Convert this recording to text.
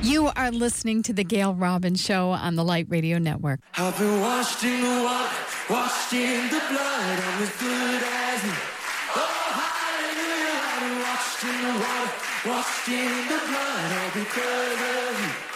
You are listening to the Gail Robbins Show on the Light Radio Network. I've been washed in the water, washed in the blood. I'm as good as new. Oh, hallelujah. I've been washed in the water, washed in the blood. All because of you.